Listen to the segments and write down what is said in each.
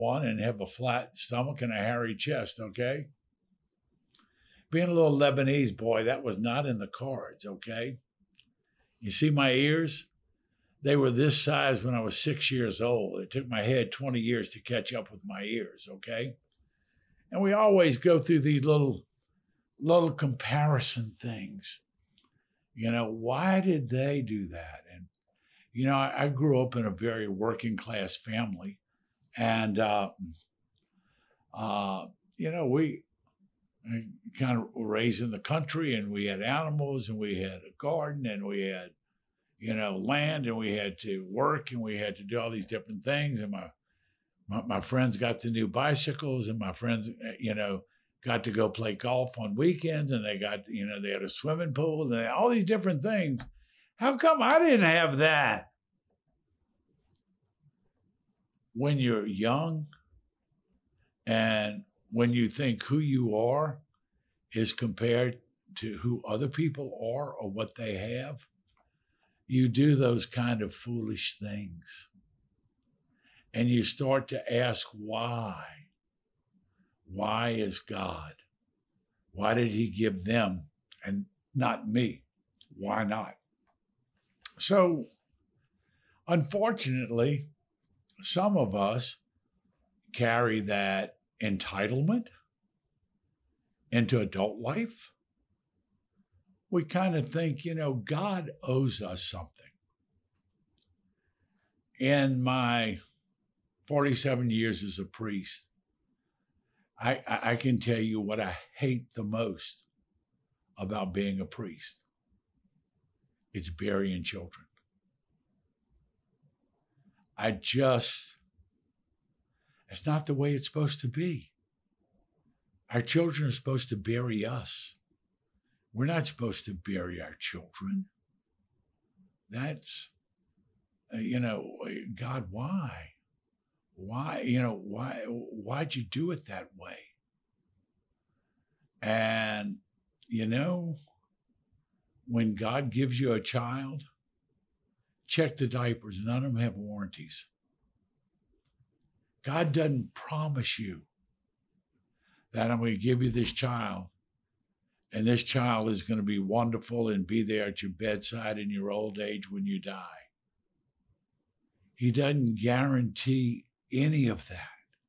one and have a flat stomach and a hairy chest, okay? Being a little Lebanese boy, that was not in the cards, okay? You see my ears? They were this size when I was 6 years old. It took my head 20 years to catch up with my ears, okay? And we always go through these little comparison things. Why did they do that? And I grew up in a very working class family, and we kind of were raised in the country, and we had animals, and we had a garden, and we had land, and we had to work, and we had to do all these different things. And my friends got the new bicycles, and my friends, got to go play golf on weekends, and they got, they had a swimming pool and all these different things. How come I didn't have that? When you're young and when you think who you are is compared to who other people are or what they have, you do those kind of foolish things. And you start to ask why. Why is God? Why did he give them and not me? Why not? So, unfortunately, some of us carry that entitlement into adult life. We kind of think, God owes us something. In my 47 years as a priest, I can tell you what I hate the most about being a priest. It's burying children. It's not the way it's supposed to be. Our children are supposed to bury us. We're not supposed to bury our children. That's, God, why? Why, why'd you do it that way? And, when God gives you a child, check the diapers. None of them have warranties. God doesn't promise you that I'm going to give you this child, and this child is going to be wonderful and be there at your bedside in your old age when you die. He doesn't guarantee any of that.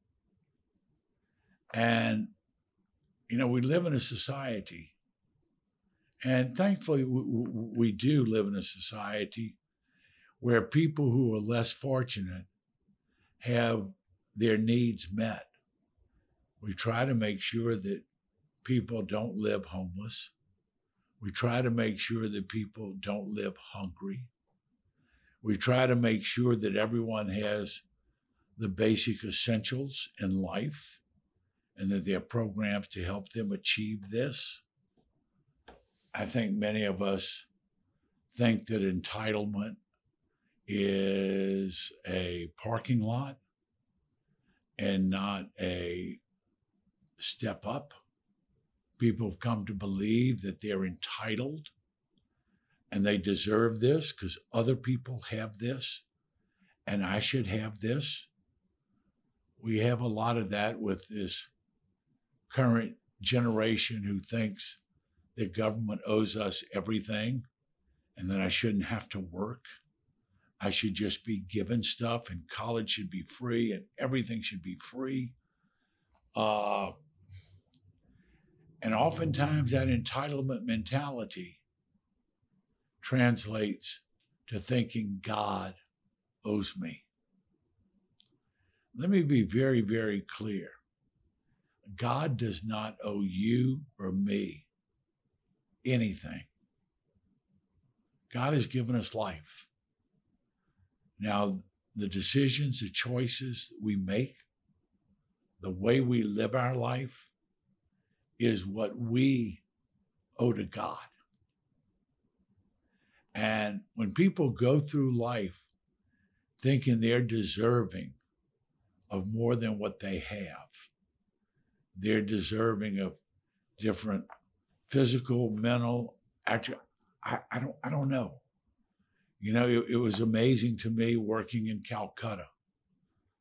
And, we live in a society, and thankfully we do live in a society where people who are less fortunate have their needs met. We try to make sure that people don't live homeless. We try to make sure that people don't live hungry. We try to make sure that everyone has the basic essentials in life and that there are programs to help them achieve this. I think many of us think that entitlement is a parking lot and not a step up. People have come to believe that they're entitled and they deserve this because other people have this and I should have this. We have a lot of that with this current generation who thinks that government owes us everything and that I shouldn't have to work. I should just be given stuff and college should be free and everything should be free. And oftentimes that entitlement mentality translates to thinking God owes me. Let me be very, very clear. God does not owe you or me anything. God has given us life. Now, the decisions, the choices that we make, the way we live our life is what we owe to God. And when people go through life thinking they're deserving of more than what they have, they're deserving of different physical, mental, actually, I don't know. It was amazing to me working in Calcutta